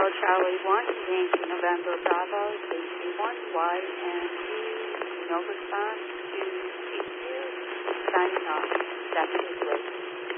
Charlie 1, Yankee November Bravo, JC1, YNG, no response to TQ, signing off. That's it.